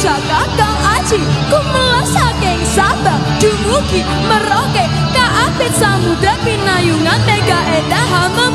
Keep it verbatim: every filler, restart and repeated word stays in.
pusaka Kang Aji kumelah saking Sabang dumugi Merauke kaapit samudra pinayungan mega endah hama